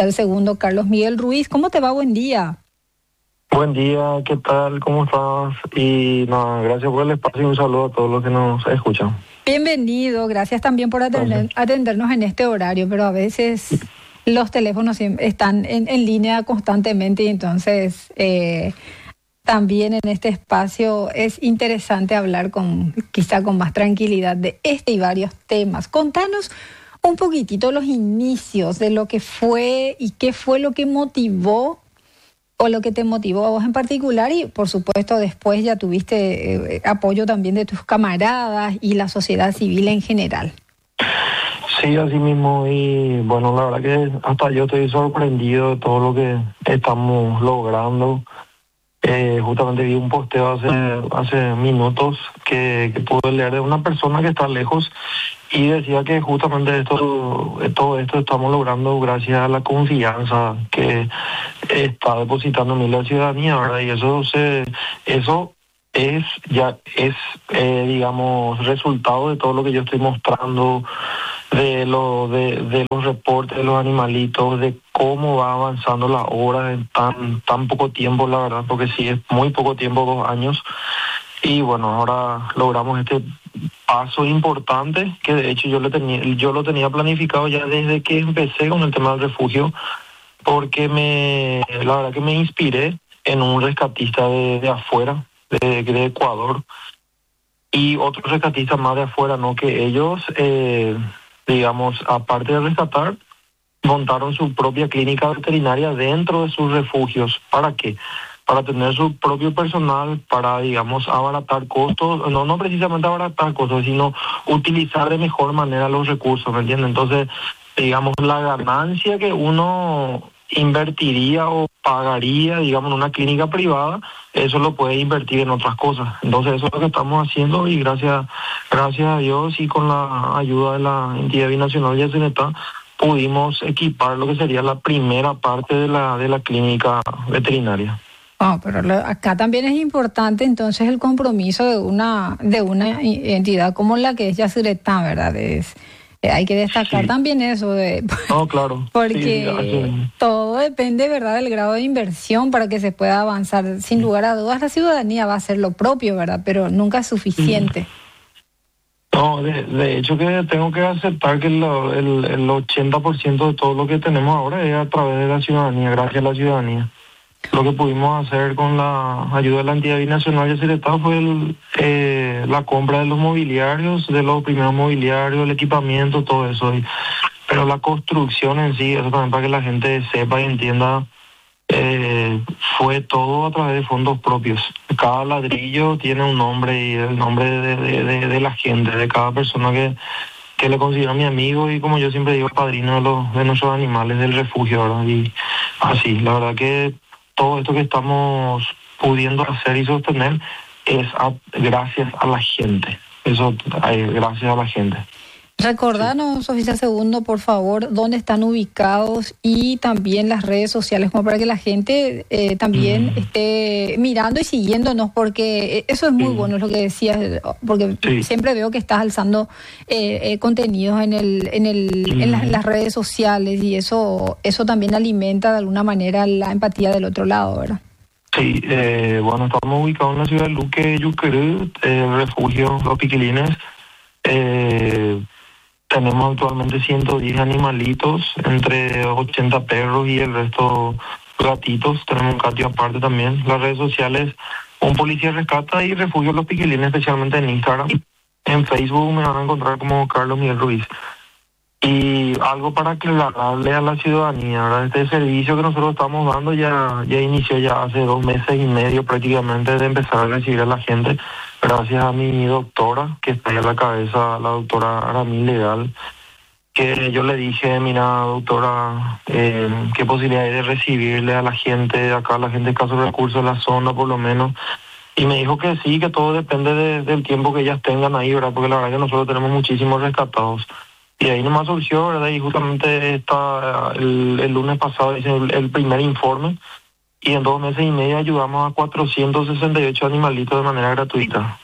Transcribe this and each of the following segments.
oficial segundo Carlos Miguel Ruiz. ¿Cómo te va? Buen día. Buen día, ¿qué tal? ¿Cómo estás? Y nada, gracias por el espacio y un saludo a todos los que nos escuchan. Bienvenido, gracias también por atendernos en este horario, pero a veces los teléfonos están en línea constantemente y entonces también en este espacio es interesante hablar quizá con más tranquilidad de este y varios temas. Contanos un poquitito los inicios de lo que fue y qué fue lo que motivó o lo que te motivó a vos en particular y por supuesto después ya tuviste apoyo también de tus camaradas y la sociedad civil en general. Sí, así mismo, y bueno, la verdad que hasta yo estoy sorprendido de todo lo que estamos logrando. Justamente vi un posteo hace minutos que pude leer de una persona que está lejos y decía que justamente todo esto estamos logrando gracias a la confianza que está depositando en la ciudadanía, ¿verdad? Y eso es digamos, resultado de todo lo que yo estoy mostrando, de los reportes de los animalitos, de cómo va avanzando la obra en tan poco tiempo, la verdad, porque sí, es muy poco tiempo, 2 años. Y bueno, ahora logramos este paso importante, que de hecho yo lo tenía planificado ya desde que empecé con el tema del refugio, porque la verdad que me inspiré en un rescatista de afuera, de Ecuador, y otros rescatistas más de afuera, ¿no? Que ellos, digamos, aparte de rescatar, montaron su propia clínica veterinaria dentro de sus refugios. ¿Para qué? Para tener su propio personal, para, digamos, abaratar costos, no precisamente abaratar costos, sino utilizar de mejor manera los recursos, ¿me entiendes? Entonces, digamos, la ganancia que uno invertiría o pagaría, digamos, en una clínica privada, eso lo puede invertir en otras cosas. Entonces, eso es lo que estamos haciendo y gracias a Dios y con la ayuda de la entidad binacional de Yacyretá, pudimos equipar lo que sería la primera parte de la clínica veterinaria. Pero acá también es importante entonces el compromiso de una entidad como la que es Yacyretá, ¿verdad? Hay que destacar también eso claro. Porque todo depende, ¿verdad?, del grado de inversión para que se pueda avanzar. Sin lugar a dudas, la ciudadanía va a hacer lo propio, ¿verdad? Pero nunca es suficiente. No, de hecho que tengo que aceptar que el 80% de todo lo que tenemos ahora es a través de la ciudadanía, gracias a la ciudadanía. Lo que pudimos hacer con la ayuda de la entidad binacional de Yacyretá fue la compra de los mobiliarios, de los primeros mobiliarios, el equipamiento, todo eso. Pero la construcción en sí, eso también para que la gente sepa y entienda, fue todo a través de fondos propios. Cada ladrillo tiene un nombre y el nombre de la gente, de cada persona que le considero mi amigo y, como yo siempre digo, padrino de nuestros animales del refugio, ¿verdad? Y así, la verdad que todo esto que estamos pudiendo hacer y sostener es gracias a la gente. Eso, gracias a la gente. Recordanos, oficial segundo, por favor, dónde están ubicados y también las redes sociales, como para que la gente también esté mirando y siguiéndonos, porque eso es muy bueno, es lo que decías, porque siempre veo que estás alzando contenidos en las redes sociales y eso también alimenta de alguna manera la empatía del otro lado, ¿verdad? Sí, bueno, estamos ubicados en la ciudad de Luque, Yuquerú, el refugio Los Piquilines. Tenemos actualmente 110 animalitos, entre 80 perros y el resto gatitos. Tenemos un gatito aparte también. Las redes sociales, Un Policía Rescata y Refugio Los Piquilines, especialmente en Instagram. En Facebook me van a encontrar como Carlos Miguel Ruiz. Y algo para aclararle a la ciudadanía, ¿verdad? Este servicio que nosotros estamos dando ya inició ya hace 2 meses y medio prácticamente de empezar a recibir a la gente, gracias a mi doctora, que está ahí a la cabeza, la doctora Aramil Legal, que yo le dije, mira, doctora, qué posibilidad hay de recibirle a la gente, acá la gente de escasos recursos en la zona por lo menos. Y me dijo que sí, que todo depende del tiempo que ellas tengan ahí, ¿verdad? Porque la verdad que nosotros tenemos muchísimos rescatados. Y ahí nomás surgió, ¿verdad? Y justamente el lunes pasado hice el primer informe y en 2 meses y medio ayudamos a 468 animalitos de manera gratuita.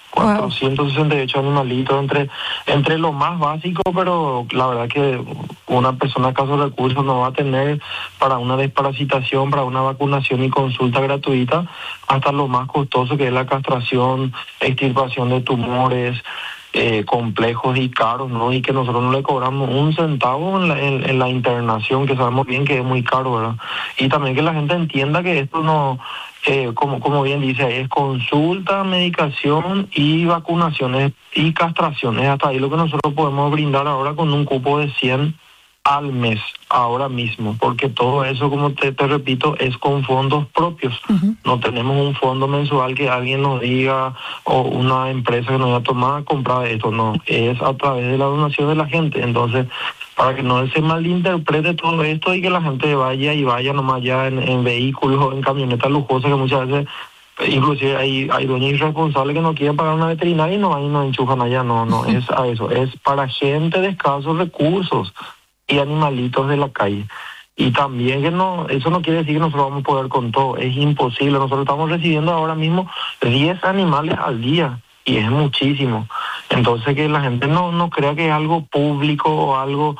468 animalitos entre lo más básico, pero la verdad que una persona a escasos recursos no va a tener para una desparasitación, para una vacunación y consulta gratuita, hasta lo más costoso que es la castración, extirpación de tumores complejos y caros, ¿no? Y que nosotros no le cobramos un centavo en la internación, que sabemos bien que es muy caro, ¿verdad? Y también que la gente entienda que esto no, como bien dice, es consulta, medicación y vacunaciones y castraciones. Hasta ahí lo que nosotros podemos brindar ahora con un cupo de 100 al mes, ahora mismo, porque todo eso, como te repito, es con fondos propios. Uh-huh. No tenemos un fondo mensual que alguien nos diga o una empresa que nos va a tomar, comprar esto, no, es a través de la donación de la gente. Entonces, para que no se malinterprete todo esto y que la gente vaya nomás ya en vehículos, en camionetas lujosas, que muchas veces inclusive hay dueños irresponsables que no quieren pagar una veterinaria y no enchufan allá. No es a eso, es para gente de escasos recursos y animalitos de la calle. Y también que eso no quiere decir que nosotros vamos a poder con todo, es imposible. Nosotros estamos recibiendo ahora mismo 10 animales al día y es muchísimo. Entonces que la gente no crea que es algo público o algo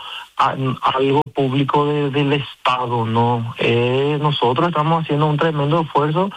público del Estado, no. Nosotros estamos haciendo un tremendo esfuerzo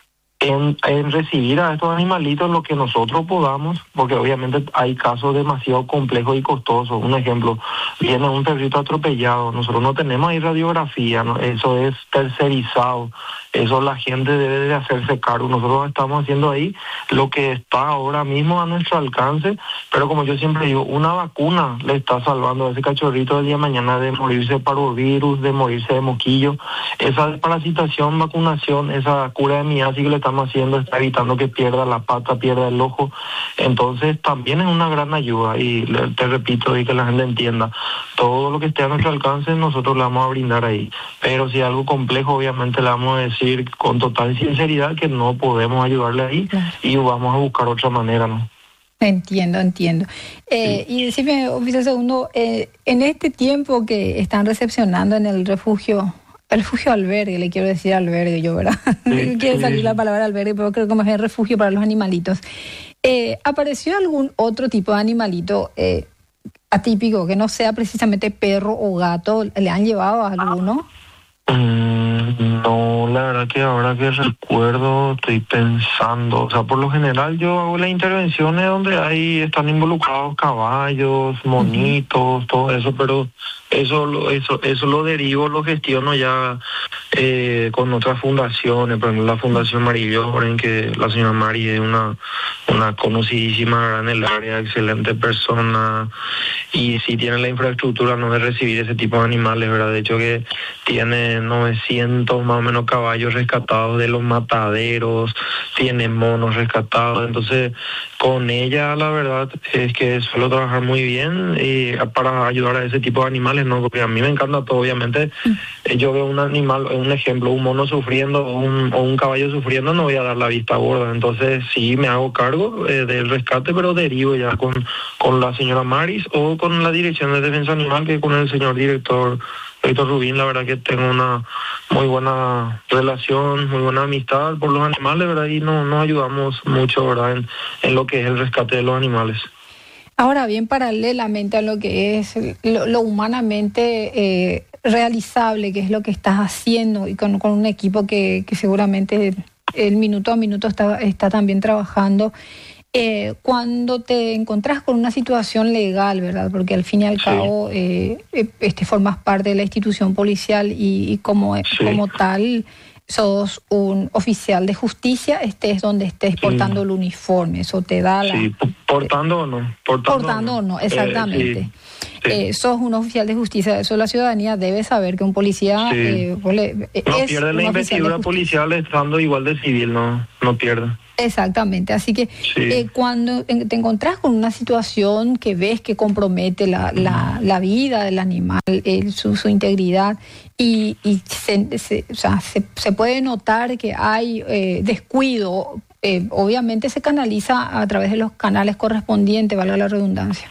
en recibir a estos animalitos lo que nosotros podamos, porque obviamente hay casos demasiado complejos y costosos. Un ejemplo, viene un perrito atropellado, nosotros no tenemos ahí radiografía, ¿no? Eso es tercerizado, eso la gente debe de hacerse cargo. Nosotros estamos haciendo ahí lo que está ahora mismo a nuestro alcance, pero como yo siempre digo, una vacuna le está salvando a ese cachorrito del día de mañana de morirse de parvovirus, de morirse de moquillo. Esa desparasitación, vacunación, esa cura de miasis que le estamos haciendo está evitando que pierda la pata, pierda el ojo. Entonces también es una gran ayuda y te repito y que la gente entienda, todo lo que esté a nuestro alcance nosotros le vamos a brindar ahí, pero si es algo complejo obviamente le vamos a decir con total sinceridad que no podemos ayudarle ahí. Claro. Y vamos a buscar otra manera, ¿no? Entiendo. Sí. Y decime, oficial segundo, en este tiempo que están recepcionando en el refugio albergue, le quiero decir albergue yo, ¿verdad? Sí, quiere salir la palabra albergue, pero creo que más es refugio para los animalitos. ¿Apareció algún otro tipo de animalito atípico que no sea precisamente perro o gato? ¿Le han llevado a alguno? No, la verdad que ahora que recuerdo estoy pensando, o sea, por lo general yo hago las intervenciones donde están involucrados caballos, monitos, todo eso, pero eso lo derivo, lo gestiono ya con otras fundaciones, por ejemplo la Fundación Mari Lloren, que la señora Mari es una conocidísima, ¿verdad?, en el área, excelente persona, y sí tiene la infraestructura no de recibir ese tipo de animales, ¿verdad? De hecho que tiene 900 más o menos caballos rescatados de los mataderos, tiene monos rescatados, entonces con ella la verdad es que suelo trabajar muy bien para ayudar a ese tipo de animales, ¿no? Porque a mí me encanta todo, obviamente. Yo veo un animal, un ejemplo, un mono sufriendo o un caballo sufriendo, no voy a dar la vista gorda, entonces sí me hago cargo del rescate, pero derivo ya con la señora Maris o con la Dirección de Defensa Animal, que con el señor director Víctor Rubín. La verdad que tengo una muy buena relación, muy buena amistad por los animales, ¿verdad? Y nos ayudamos mucho, ¿verdad?, en lo que es el rescate de los animales. Ahora bien, paralelamente a lo que es lo humanamente realizable, que es lo que estás haciendo, y con un equipo que seguramente el minuto a minuto está también trabajando, cuando te encontrás con una situación legal, ¿verdad? Porque al fin y al cabo formas parte de la institución policial y como tal sos un oficial de justicia, estés donde estés portando el uniforme, eso te da la... Sí, portando o no. Portando o no, exactamente. Sos un oficial de justicia, eso la ciudadanía debe saber que un policía... no pierde la investidura policial estando igual de civil, no pierde. Exactamente, así que cuando te encontrás con una situación que ves que compromete la vida del animal, su integridad, y se puede notar que hay descuido, obviamente se canaliza a través de los canales correspondientes, valga la redundancia.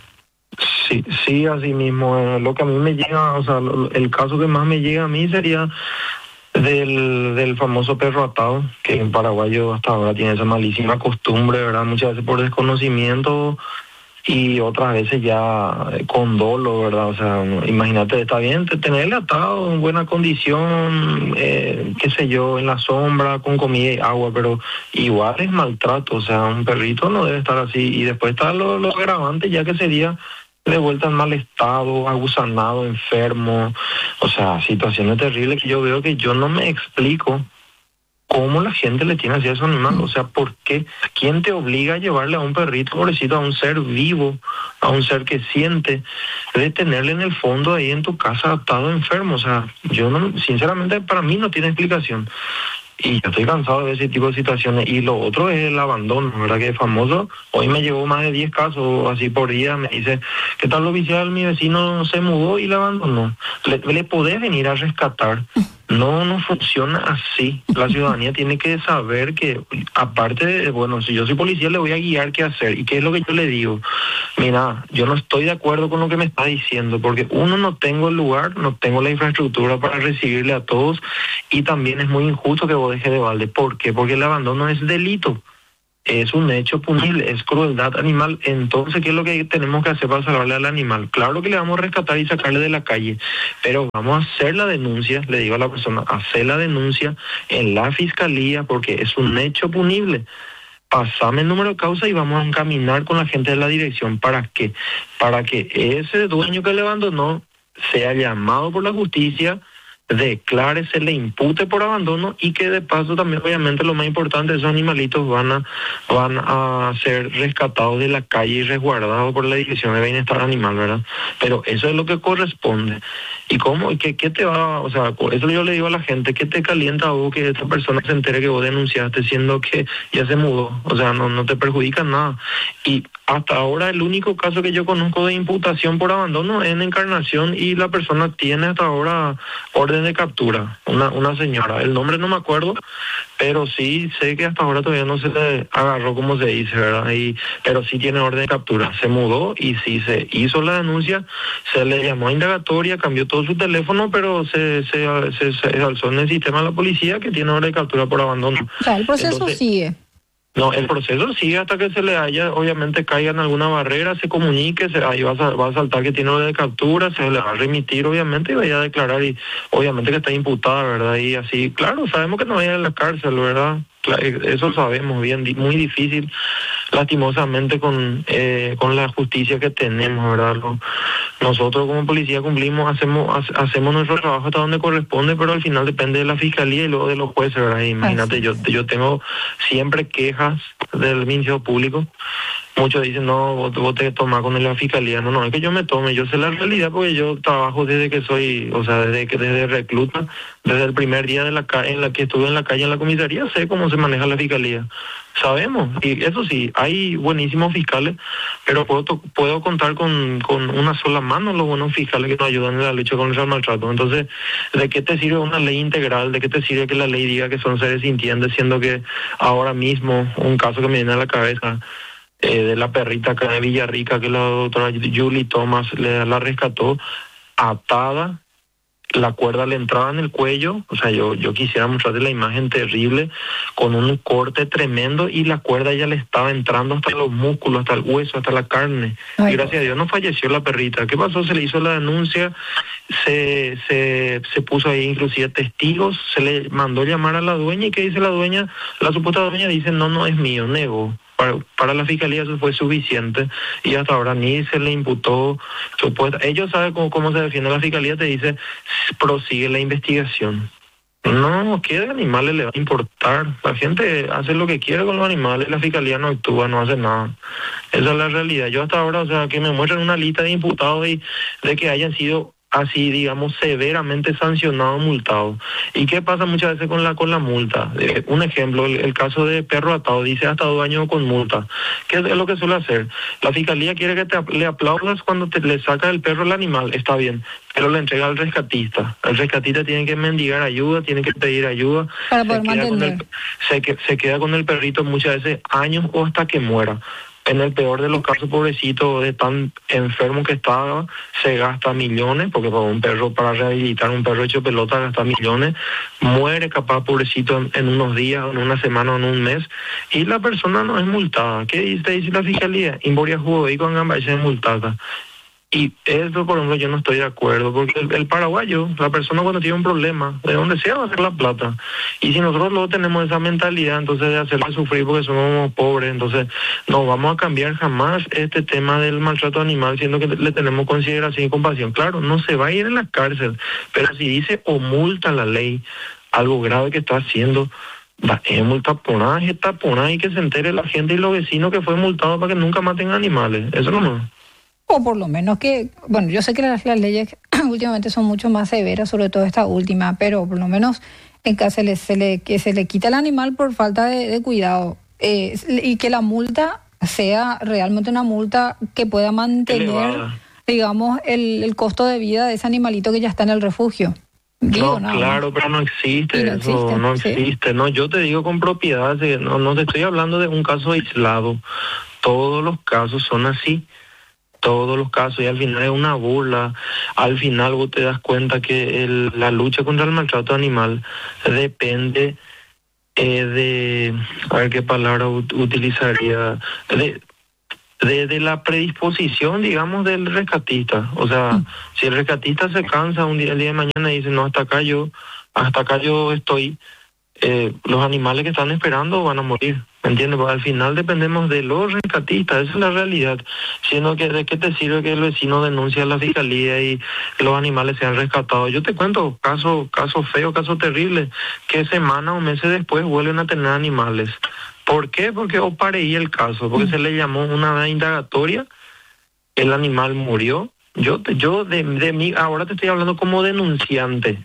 Sí, así mismo. Lo que a mí me llega, o sea, el caso que más me llega a mí sería del famoso perro atado, que en paraguayo hasta ahora tiene esa malísima costumbre, ¿verdad? Muchas veces por desconocimiento y otras veces ya con dolo, ¿verdad? O sea, imagínate, está bien tenerle atado en buena condición, qué sé yo, en la sombra, con comida y agua, pero igual es maltrato, o sea, un perrito no debe estar así. Y después está lo agravante, ya que sería de vuelta en mal estado, agusanado, enfermo, o sea, situaciones terribles que yo veo que yo no me explico cómo la gente le tiene así a esos animales. O sea, ¿por qué? ¿Quién te obliga a llevarle a un perrito, pobrecito, a un ser vivo, a un ser que siente, de tenerle en el fondo ahí en tu casa atado enfermo? O sea, yo no, sinceramente, para mí no tiene explicación. Y yo estoy cansado de ese tipo de situaciones. Y lo otro es el abandono, ¿verdad? Que es famoso. Hoy me llegó más de 10 casos así por día. Me dice, ¿qué tal lo oficial? Mi vecino se mudó y le abandonó. ¿Le podés venir a rescatar? No funciona así. La ciudadanía tiene que saber que, aparte de, bueno, si yo soy policía, le voy a guiar qué hacer. ¿Y qué es lo que yo le digo? Mira, yo no estoy de acuerdo con lo que me está diciendo, porque uno, no tengo el lugar, no tengo la infraestructura para recibirle a todos, y también es muy injusto que vos dejes de balde. ¿Por qué? Porque el abandono es delito. Es un hecho punible, es crueldad animal. Entonces, ¿qué es lo que tenemos que hacer para salvarle al animal? Claro que le vamos a rescatar y sacarle de la calle, pero vamos a hacer la denuncia, le digo a la persona, hacer la denuncia en la fiscalía, porque es un hecho punible. Pasame el número de causa y vamos a encaminar con la gente de la dirección. ¿Para qué? Para que ese dueño que le abandonó sea llamado por la justicia, declare, se le impute por abandono, y que de paso también, obviamente, lo más importante, esos animalitos van a ser rescatados de la calle y resguardados por la Dirección de Bienestar Animal, ¿verdad? Pero eso es lo que corresponde. ¿Y cómo? ¿Qué te va? O sea, por eso yo le digo a la gente, ¿qué te calienta a vos que esta persona se entere que vos denunciaste, siendo que ya se mudó? O sea, no te perjudica nada. Y hasta ahora el único caso que yo conozco de imputación por abandono es en Encarnación, y la persona tiene hasta ahora orden de captura, una señora. El nombre no me acuerdo, pero sí sé que hasta ahora todavía no se le agarró, como se dice, ¿verdad? Pero sí tiene orden de captura. Se mudó y sí se hizo la denuncia, se le llamó a indagatoria, cambió todo su teléfono, pero se alzó en el sistema de la policía que tiene orden de captura por abandono. O sea, el proceso entonces sigue. No, el proceso sigue hasta que se le haya, obviamente, caiga en alguna barrera, se comunique, ahí va a saltar que tiene orden de captura, se le va a remitir, obviamente, y vaya a declarar, y obviamente que está imputada, ¿verdad? Y así, claro, sabemos que no vaya a la cárcel, ¿verdad? Eso sabemos bien, muy difícil, lastimosamente, con la justicia que tenemos, ¿verdad? Nosotros como policía cumplimos, hacemos nuestro trabajo hasta donde corresponde, pero al final depende de la fiscalía y luego de los jueces, ¿verdad? Imagínate, yo tengo siempre quejas del Ministerio Público. Muchos dicen, no, vos te tomás con la fiscalía. No, es que yo me tome, yo sé la realidad, porque yo trabajo desde que soy, o sea, desde recluta, desde el primer día en la que estuve en la calle, en la comisaría, sé cómo se maneja la fiscalía. Sabemos, y eso sí, hay buenísimos fiscales, pero puedo contar con una sola mano los buenos fiscales que nos ayudan en la lucha contra el maltrato. Entonces, ¿de qué te sirve una ley integral? ¿De qué te sirve que la ley diga que son seres sintientes, siendo que ahora mismo, un caso que me viene a la cabeza, de la perrita acá de Villarrica, que la doctora Julie Thomas la rescató atada, la cuerda le entraba en el cuello, o sea, yo quisiera mostrarte la imagen terrible, con un corte tremendo, y la cuerda ya le estaba entrando hasta los músculos, hasta el hueso, hasta la carne. Ay, y gracias a Dios no falleció la perrita. ¿Qué pasó? Se le hizo la denuncia, se puso ahí inclusive testigos, se le mandó llamar a la dueña, y ¿qué dice la dueña? La supuesta dueña dice, no es mío, negó. Para la fiscalía eso fue suficiente, y hasta ahora ni se le imputó supuesta. Ellos saben cómo se defiende la fiscalía, te dice, prosigue la investigación. No, ¿qué de animales le va a importar? La gente hace lo que quiere con los animales, la fiscalía no actúa, no hace nada. Esa es la realidad. Yo hasta ahora, o sea, que me muestren una lista de imputados y de que hayan sido así, digamos, severamente sancionado, multado. ¿Y qué pasa muchas veces con la multa? Un ejemplo, el caso de perro atado, dice hasta 2 años con multa. ¿Qué es lo que suele hacer? La fiscalía quiere que le aplaudas cuando le saca el perro el animal, está bien, pero le entrega al rescatista. El rescatista tiene que mendigar ayuda, tiene que pedir ayuda. Para poder mantener. Se queda con el perrito muchas veces años o hasta que muera. En el peor de los casos, pobrecito, de tan enfermo que estaba, se gasta millones, porque para un perro, para rehabilitar un perro hecho pelota, gasta millones, muere capaz, pobrecito, en unos días, en una semana o en un mes, y la persona no es multada. ¿Qué dice la fiscalía? Inboria jugo y con gamba es multada. Y eso, por ejemplo, yo no estoy de acuerdo, porque el paraguayo, la persona cuando tiene un problema, de donde sea va a hacer la plata. Y si nosotros luego tenemos esa mentalidad, entonces de hacerle sufrir porque somos pobres, entonces no vamos a cambiar jamás este tema del maltrato animal, siendo que le tenemos consideración y compasión. Claro, no se va a ir en la cárcel, pero si dice o multa la ley algo grave que está haciendo, es taponada y que se entere la gente y los vecinos que fue multado para que nunca maten animales. Eso no. O por lo menos que, bueno, yo sé que las leyes últimamente son mucho más severas, sobre todo esta última, pero por lo menos en caso que se le quita el animal por falta de cuidado, y que la multa sea realmente una multa que pueda mantener, elevada, digamos, el costo de vida de ese animalito que ya está en el refugio. Digo, no, claro, pero no existe no eso, existe, no existe. ¿Sí? No, yo te digo con propiedad, no te estoy hablando de un caso aislado. Todos los casos son así. Todos los casos, y al final es una burla. Al final vos te das cuenta que la lucha contra el maltrato animal depende de, a ver qué palabra utilizaría, de la predisposición, digamos, del rescatista. O sea, si el rescatista se cansa el día de mañana y dice, no, hasta acá yo estoy, los animales que están esperando van a morir. ¿Me entiendes? Porque al final dependemos de los rescatistas, esa es la realidad. Siendo que de qué te sirve que el vecino denuncie a la fiscalía y los animales sean rescatados. Yo te cuento casos feos, casos terribles, que semanas o meses después vuelven a tener animales. ¿Por qué? Porque opareí el caso, porque se le llamó una vez indagatoria, el animal murió. Yo de mí, ahora te estoy hablando como denunciante,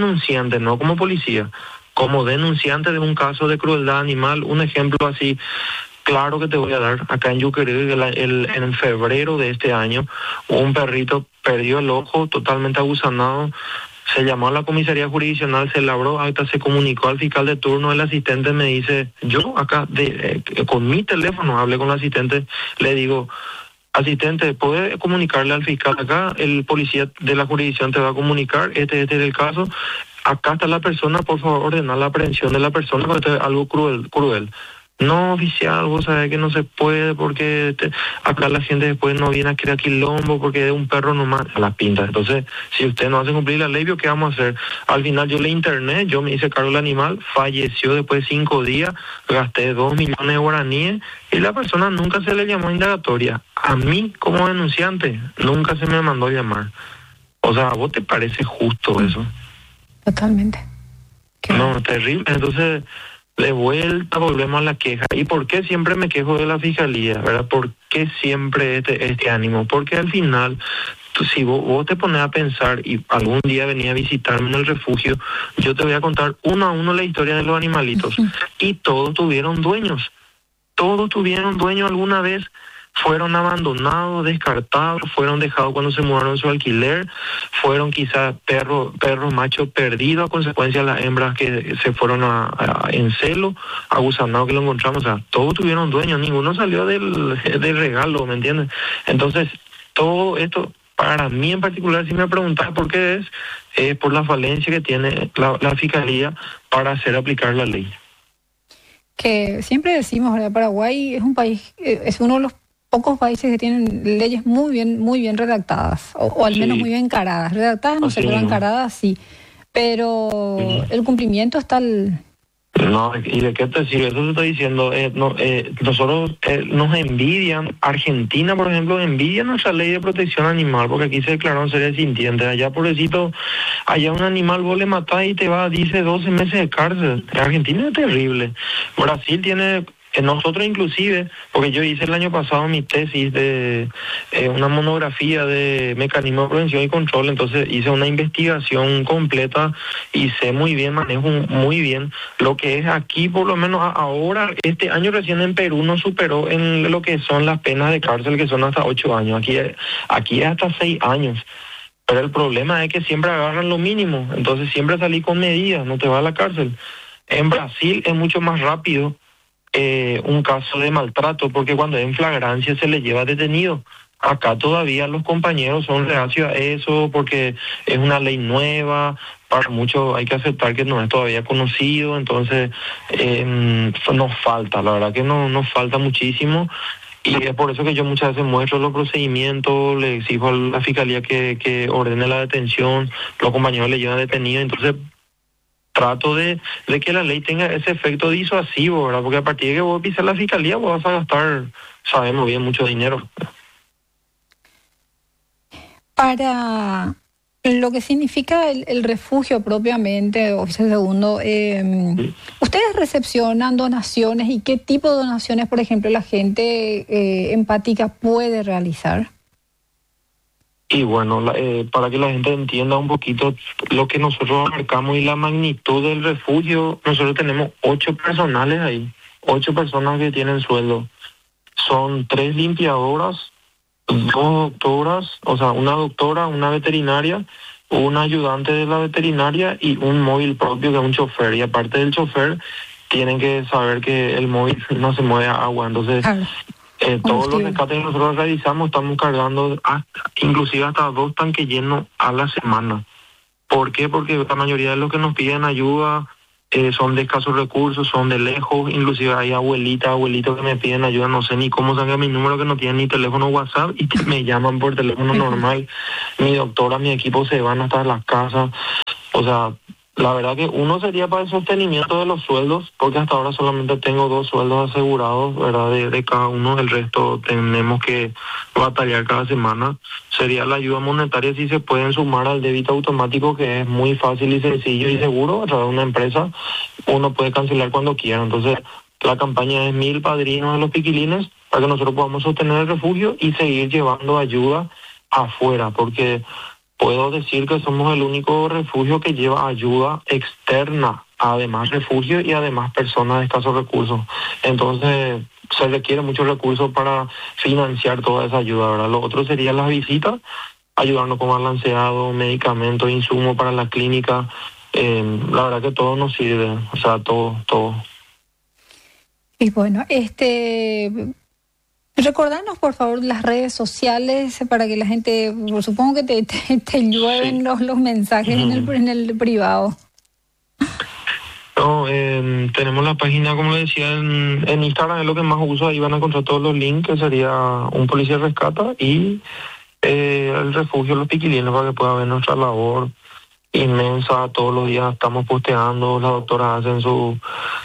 no como policía. Como denunciante de un caso de crueldad animal, un ejemplo así claro que te voy a dar. Acá en Yuquerí, en febrero de este año, un perrito perdió el ojo totalmente agusanado. Se llamó a la comisaría jurisdiccional, se labró acta, se comunicó al fiscal de turno, el asistente me dice, yo acá con mi teléfono hablé con el asistente, le digo, asistente, ¿puede comunicarle al fiscal acá? El policía de la jurisdicción te va a comunicar, este es el caso. Acá está la persona, por favor, ordenar la aprehensión de la persona, porque esto es algo cruel. No, oficial, vos sabés que no se puede porque acá la gente después no viene a crear quilombo porque es un perro nomás a las pintas. Entonces, si usted no hace cumplir la ley, ¿qué vamos a hacer? Al final yo le interné, yo me hice cargo del animal, falleció después de 5 días, gasté 2 millones de guaraníes y la persona nunca se le llamó indagatoria. A mí, como denunciante, nunca se me mandó llamar. O sea, ¿a vos te parece justo eso? Totalmente. No, terrible. Entonces, de vuelta volvemos a la queja. ¿Y por qué siempre me quejo de la fiscalía, verdad? ¿Por qué siempre este ánimo? Porque al final, si vos te pones a pensar y algún día venía a visitarme en el refugio, yo te voy a contar uno a uno la historia de los animalitos. Y todos tuvieron dueños. Todos tuvieron dueños alguna vez. Fueron abandonados, descartados, fueron dejados cuando se mudaron su alquiler, fueron quizás perros machos perdidos a consecuencia de las hembras que se fueron en celo, agusanados que lo encontramos. O sea, todos tuvieron dueños, ninguno salió del regalo, ¿me entiendes? Entonces, todo esto, para mí en particular, si me preguntas por qué es por la falencia que tiene la fiscalía para hacer aplicar la ley. Que siempre decimos, ¿verdad? Paraguay es un país, es uno de los pocos países que tienen leyes muy bien redactadas, o al menos muy bien encaradas. Redactadas no sé, pero encaradas sí. Pero el cumplimiento está No, ¿y de qué te sirve? Eso te estoy diciendo. Nosotros nos envidian. Argentina, por ejemplo, envidia nuestra ley de protección animal, porque aquí se declararon seres sintientes. Allá, pobrecito, allá un animal vos le matás y te va, dice 12 meses de cárcel. Argentina es terrible. Brasil tiene... Nosotros inclusive, porque yo hice el año pasado mi tesis de una monografía de mecanismos de prevención y control, entonces hice una investigación completa y sé muy bien, manejo muy bien lo que es aquí, por lo menos ahora, este año recién en Perú nos superó en lo que son las penas de cárcel, que son hasta 8 años, aquí es hasta 6 años. Pero el problema es que siempre agarran lo mínimo, entonces siempre salí con medidas, no te vas a la cárcel. En Brasil es mucho más rápido. un caso de maltrato, porque cuando es en flagrancia se le lleva detenido. Acá todavía los compañeros son reacios a eso porque es una ley nueva, para muchos hay que aceptar que no es todavía conocido, entonces nos falta, la verdad que nos falta muchísimo. Y es por eso que yo muchas veces muestro los procedimientos, le exijo a la fiscalía que ordene la detención, los compañeros le llevan detenido, entonces trato de que la ley tenga ese efecto disuasivo, ¿verdad? Porque a partir de que vos pisas la fiscalía vos vas a gastar, sabemos bien, mucho dinero. Para lo que significa el refugio propiamente, oficial segundo, Sí. ¿ustedes recepcionan donaciones y qué tipo de donaciones, por ejemplo, la gente empática puede realizar? Y bueno, para que la gente entienda un poquito lo que nosotros marcamos y la magnitud del refugio, nosotros tenemos 8 personales ahí, 8 personas que tienen sueldo. Son 3 limpiadoras, 2 doctoras, o sea, una doctora, una veterinaria, una ayudante de la veterinaria y un móvil propio que es un chofer. Y aparte del chofer, tienen que saber que el móvil no se mueve a agua. Entonces, todos los rescates que nosotros realizamos estamos cargando inclusive hasta 2 tanques llenos a la semana. ¿Por qué? Porque la mayoría de los que nos piden ayuda son de escasos recursos, son de lejos, inclusive hay abuelitos que me piden ayuda, no sé ni cómo sacan mi número, que no tienen ni teléfono WhatsApp y me llaman por teléfono normal. Mi doctora, mi equipo se van hasta las casas. O sea, la verdad que uno sería para el sostenimiento de los sueldos, porque hasta ahora solamente tengo 2 sueldos asegurados, ¿verdad? De cada uno, el resto tenemos que batallar cada semana. Sería la ayuda monetaria si se pueden sumar al débito automático, que es muy fácil y sencillo y seguro a través de una empresa. Uno puede cancelar cuando quiera. Entonces, la campaña es 1000 padrinos de los piquilines para que nosotros podamos sostener el refugio y seguir llevando ayuda afuera, porque puedo decir que somos el único refugio que lleva ayuda externa, además refugio y además personas de escasos recursos. Entonces, se requiere muchos recursos para financiar toda esa ayuda, ¿verdad? Lo otro sería las visitas, ayudarnos con balanceado, medicamentos, insumos para la clínica. La verdad que todo nos sirve, o sea, todo. Y bueno, recordanos, por favor, las redes sociales para que la gente, supongo que te llueven Sí. los mensajes en el privado. No, tenemos la página, como le decía, en Instagram es lo que más uso, ahí van a encontrar todos los links, que sería Un Policía Rescata y el refugio Los Piquilines, para que pueda ver nuestra labor inmensa. Todos los días estamos posteando, las doctoras hacen su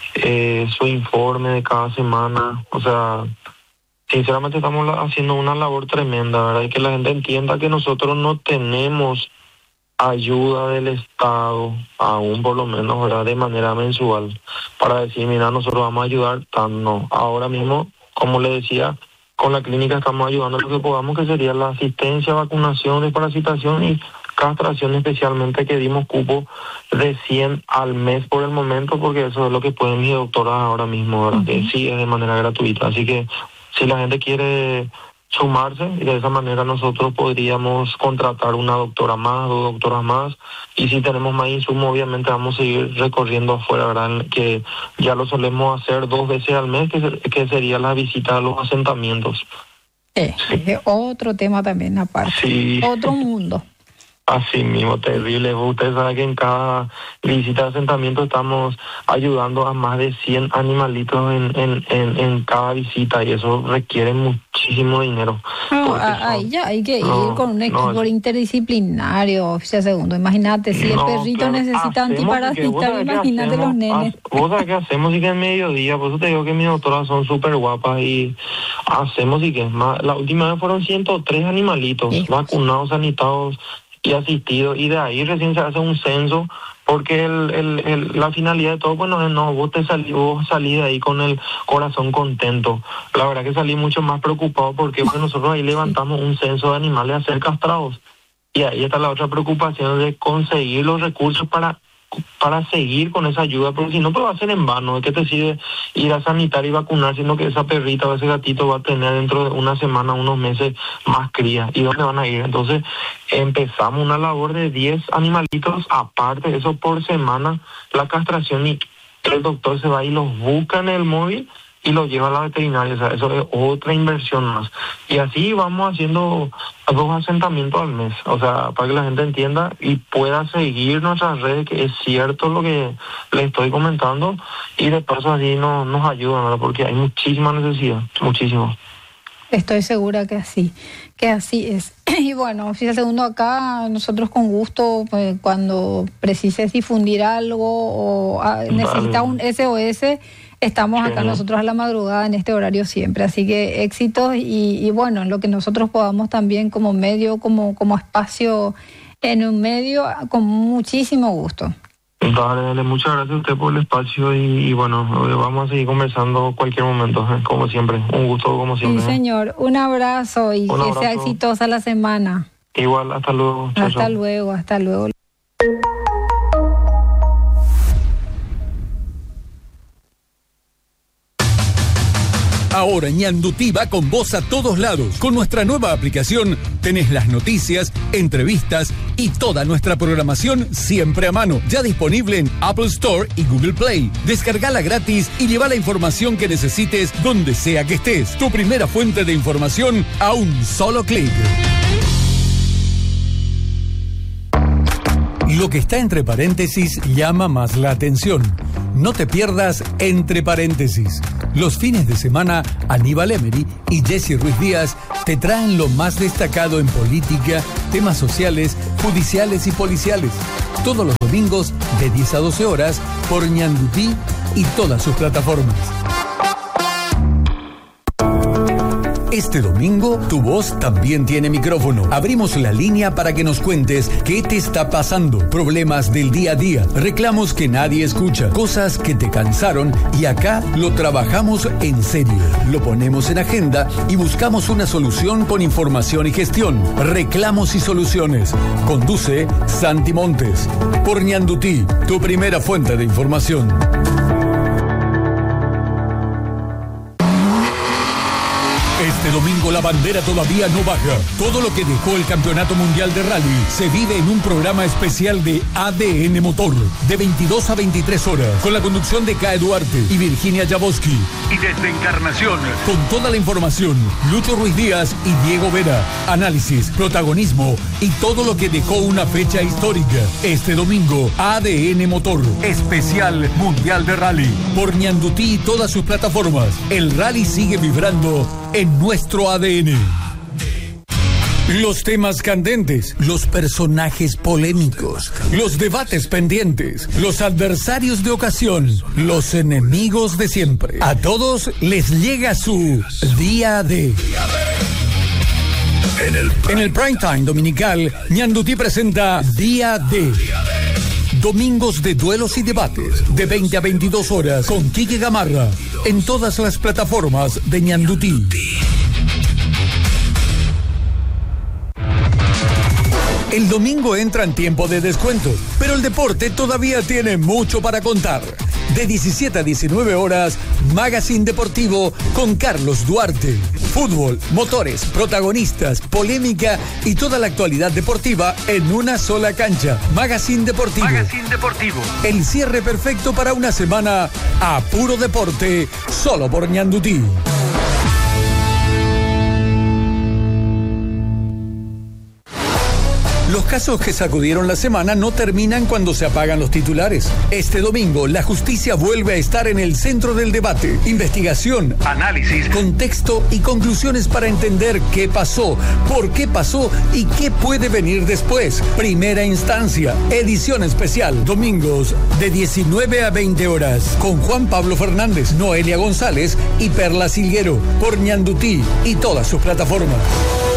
informe de cada semana, o sea, sinceramente estamos haciendo una labor tremenda, ¿verdad? Y que la gente entienda que nosotros no tenemos ayuda del Estado, aún por lo menos, ¿verdad? De manera mensual, para decir, mira, nosotros vamos a ayudar, no. Ahora mismo, como le decía, con la clínica estamos ayudando lo que podamos, que sería la asistencia, vacunación, desparasitación y castración, especialmente que dimos cupo de 100 al mes por el momento, porque eso es lo que pueden mis doctoras ahora mismo, ¿verdad? Que sí es de manera gratuita. Así que si la gente quiere sumarse, y de esa manera nosotros podríamos contratar una doctora más, 2 doctoras más, y si tenemos más insumos, obviamente vamos a seguir recorriendo afuera, ¿verdad? Que ya lo solemos hacer 2 veces al mes, que sería la visita a los asentamientos. Es otro tema también aparte, Sí. otro mundo. Así mismo, terrible. Usted sabe que en cada visita de asentamiento estamos ayudando a más de 100 animalitos en cada visita, y eso requiere muchísimo dinero. No, ahí ya hay que ir con un equipo interdisciplinario, oficial segundo. Imagínate, si el perrito claro, necesita antiparasitar, imagínate los nenes. Vos sabés qué hacemos, y que en mediodía, por eso te digo que mis doctoras son súper guapas, y hacemos, y que la última vez fueron 103 animalitos vacunados, sanitados y asistido, y de ahí recién se hace un censo, porque la finalidad de todo, bueno, no, vos salí de ahí con el corazón contento. La verdad que salí mucho más preocupado, porque nosotros ahí levantamos un censo de animales a ser castrados, y ahí está la otra preocupación de conseguir los recursos para seguir con esa ayuda, porque si no, pues va a ser en vano. ¿De qué te sirve ir a sanitar y vacunar, sino que esa perrita o ese gatito va a tener dentro de una semana, unos meses más cría? ¿Y dónde van a ir? Entonces empezamos una labor de 10 animalitos, aparte de eso por semana, la castración, y el doctor se va y los busca en el móvil y lo lleva a la veterinaria. O sea, eso es otra inversión más. Y así vamos haciendo 2 asentamientos al mes. O sea, para que la gente entienda y pueda seguir nuestras redes, que es cierto lo que les estoy comentando, y de paso así nos ayudan, ¿verdad? Porque hay muchísima necesidad, muchísimo. Estoy segura que así es. Y bueno, fíjate, uno acá, nosotros con gusto, pues, cuando precises difundir algo o necesita un SOS, estamos acá nosotros a la madrugada en este horario siempre. Así que éxitos y bueno, en lo que nosotros podamos también como medio, como espacio en un medio, con muchísimo gusto. Dale, muchas gracias a usted por el espacio y bueno, vamos a seguir conversando cualquier momento, como siempre. Un gusto como siempre. Sí, señor. Un abrazo y que sea exitosa la semana. Igual, hasta luego. Hasta luego, hasta luego. Ahora Ñandutí va con vos a todos lados. Con nuestra nueva aplicación tenés las noticias, entrevistas y toda nuestra programación siempre a mano. Ya disponible en Apple Store y Google Play. Descargala gratis y lleva la información que necesites donde sea que estés. Tu primera fuente de información a un solo clic. Lo que está entre paréntesis llama más la atención. No te pierdas Entre Paréntesis. Los fines de semana, Aníbal Emery y Jesse Ruiz Díaz te traen lo más destacado en política, temas sociales, judiciales y policiales. Todos los domingos de 10 a 12 horas por Ñandutí y todas sus plataformas. Este domingo, tu voz también tiene micrófono. Abrimos la línea para que nos cuentes qué te está pasando, problemas del día a día, reclamos que nadie escucha, cosas que te cansaron y acá lo trabajamos en serio. Lo ponemos en agenda y buscamos una solución con información y gestión. Reclamos y soluciones. Conduce Santi Montes. Por Ñandutí, tu primera fuente de información. Este domingo la bandera todavía no baja. Todo lo que dejó el Campeonato Mundial de Rally se vive en un programa especial de ADN Motor, de 22 a 23 horas, con la conducción de Cae Duarte y Virginia Jaboski. Y desde Encarnación, con toda la información, Lucho Ruiz Díaz y Diego Vera. Análisis, protagonismo y todo lo que dejó una fecha histórica. Este domingo, ADN Motor, especial Mundial de Rally. Por Ñandutí y todas sus plataformas. El rally sigue vibrando en nuestro ADN. Los temas candentes, los personajes polémicos, los debates pendientes, los adversarios de ocasión, los enemigos de siempre. A todos les llega su Día D. En el prime time dominical, Ñandutí presenta Día D. Domingos de duelos y debates, de 20 a 22 horas, con Quique Gamarra, en todas las plataformas de Ñandutí. El domingo entra en tiempo de descuento, pero el deporte todavía tiene mucho para contar. De 17 a 19 horas, Magazine Deportivo con Carlos Duarte. Fútbol, motores, protagonistas, polémica y toda la actualidad deportiva en una sola cancha. Magazine Deportivo. Magazine Deportivo. El cierre perfecto para una semana a puro deporte, solo por Ñandutí. Los casos que sacudieron la semana no terminan cuando se apagan los titulares. Este domingo, la justicia vuelve a estar en el centro del debate. Investigación, análisis, contexto y conclusiones para entender qué pasó, por qué pasó y qué puede venir después. Primera instancia, edición especial, domingos de 19 a 20 horas, con Juan Pablo Fernández, Noelia González y Perla Silguero, por Ñandutí y todas sus plataformas.